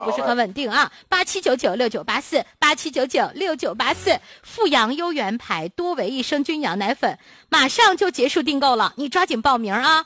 不是很稳定啊。87996984，87996984，富阳优元牌多维益生菌羊奶粉，马上就结束订购了，你抓紧报名啊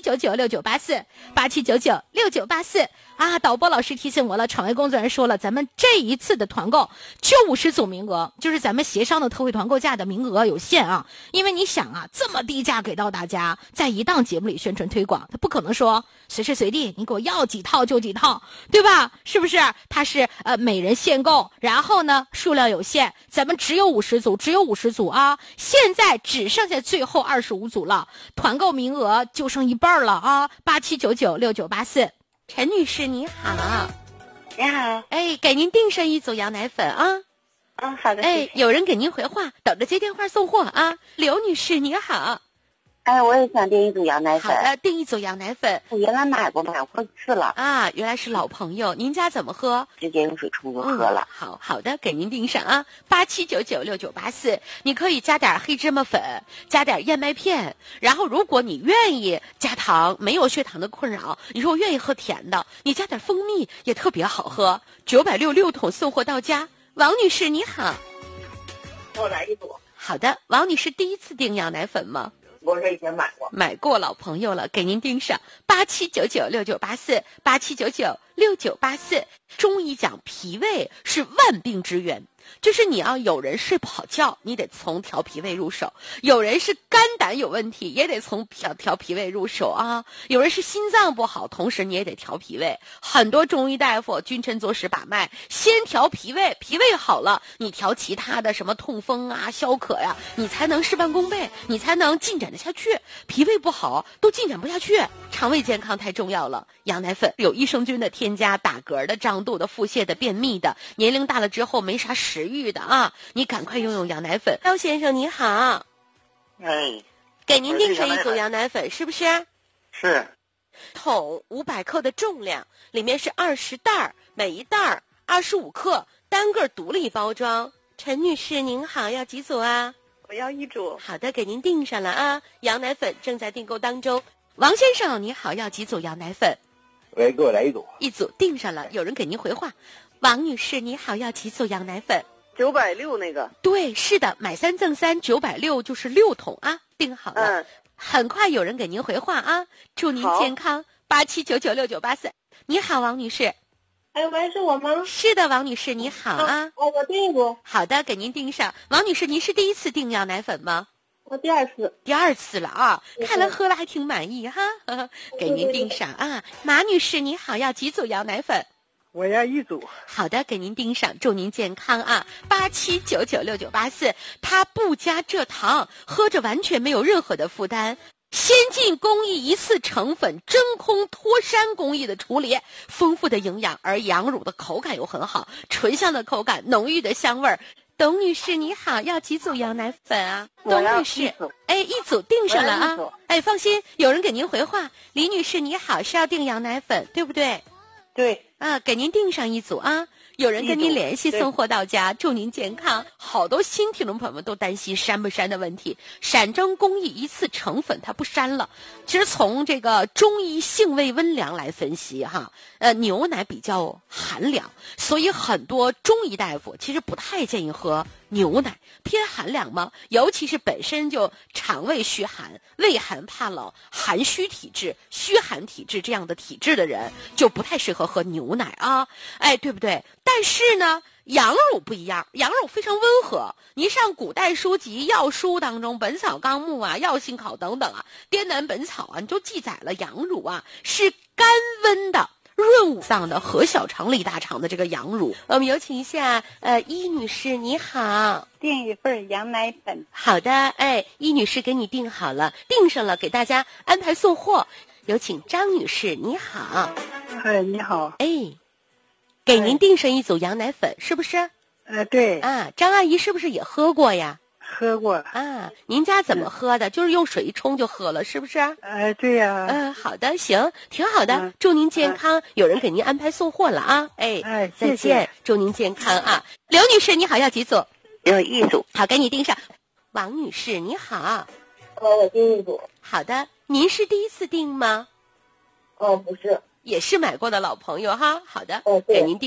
！87996984，87996984啊！导播老师提醒我了，场外工作人员说了，咱们这一次的团购就50组名额，就是咱们协商的特惠团购价的名额有限啊。因为你想啊，这么低价给到大家，在一档节目里宣传推广，他不可能说随时随地你给我要几套就几套，对吧？是不是？它是每人限购，然后呢数量有限，咱们只有50组啊！现在只剩下最后25组了，团购名额就剩一半了啊！87996984。陈女士你好。 你好。 哎，给您订上一组羊奶粉啊。 好的。 哎，有人给您回话，等着接电话送货啊。刘女士你好。 哎，我也想订一组羊奶粉。 好的，订一组羊奶粉。 我原来买过一次了。 啊，原来是老朋友。您家怎么喝？ 直接用水冲就喝了。 好的，给您订上啊。87996984，你可以加点黑芝麻粉，加点燕麦片，然后如果你愿意加糖，没有血糖的困扰，你说我愿意喝甜的，你加点蜂蜜也特别好喝。966桶送货到家。王女士你好。 给我来一组。 好的，王女士第一次订羊奶粉吗？ 我是以前买过老朋友了，给您订上87996984，87996984。中医讲脾胃是万病之源，就是你要有人睡不好觉，你得从调脾胃入手；有人是肝胆有问题，也得从调脾胃入手啊；有人是心脏不好，同时你也得调脾胃。很多中医大夫君臣佐使把脉，先调脾胃，脾胃好了，你调其他的什么痛风啊、消渴呀，你才能事半功倍，你才能进展得下去。脾胃不好都进展不下去，肠胃健康太重要了。羊奶粉有益生菌的添加，打嗝的、胀肚的、腹泻的、便秘的，年龄大了之后没啥食欲的啊，你赶快用羊奶粉。高先生你好。 哎， 给您订上一组羊奶粉，是不是？ 是。 桶500克的重量，里面是20袋，每一袋25克，单个独立包装。陈女士您好，要几组啊？ 我要一组。 好的，给您订上了啊，羊奶粉正在订购当中。王先生你好，要几组羊奶粉？ 喂，给我来一组。 一组订上了，有人给您回话。王女士你好，要几组羊奶粉 ？960那个。 对，是的，买3赠3，960就是6桶啊，订好了。很快有人给您回话啊，祝您健康。87996984。你好，王女士。 哎，喂，是我吗？ 是的，王女士你好啊。 我订一组。 好的，给您订上。王女士，您是第一次订羊奶粉吗？ 我第二次。 第二次了啊，看来喝了还挺满意哈。给您订上啊。马女士你好，要几组羊奶粉？ 我要一组。 好的，给您订上，祝您健康啊。87996984，它不加蔗糖，喝着完全没有任何的负担。先进工艺一次成粉真空脱山工艺的处理，丰富的营养，而羊乳的口感又很好，醇香的口感，浓郁的香味儿。董女士你好，要几组羊奶粉啊？董女士，哎，一组订上了啊。哎，放心，有人给您回话。李女士你好，是要订羊奶粉对不对？ 对啊，给您订上一组啊。有人跟您联系送货到家，祝您健康。好多新听众朋友们都担心膻不膻的问题，闪蒸工艺一次成粉它不膻了。其实从这个中医性味温凉来分析哈，牛奶比较寒凉，所以很多中医大夫其实不太建议喝牛奶，偏寒凉嘛，尤其是本身就肠胃虚寒、畏寒怕冷、寒虚体质、虚寒体质这样的体质的人，就不太适合喝牛奶啊，哎，对不对？但是呢，羊乳不一样，羊乳非常温和。你上古代书籍、药书当中，《本草纲目》啊、《药性考》等等啊，《滇南本草》啊，你就记载了羊乳啊是甘温的、润五脏的、和小肠、利大肠的这个羊乳。我们有请一下伊女士，你好， 订一份羊奶粉。 好的，哎，伊女士给你订好了，订上了，给大家安排送货。有请张女士，你好。 哎，你好。 哎。给您订上一组羊奶粉，是不是？ 对。 啊，张阿姨是不是也喝过呀？ 喝过。 啊，您家怎么喝的？就是用水一冲就喝了，是不是？ 对呀。 好的，行，挺好的，祝您健康。有人给您安排送货了啊！哎，再见，祝您健康啊！刘女士，你好，要几组？ 要一组。 好，给你订上。王女士，你好。 我订一组。 好的，您是第一次订吗？ 不是。 也是买过的老朋友哈。好的， 对给您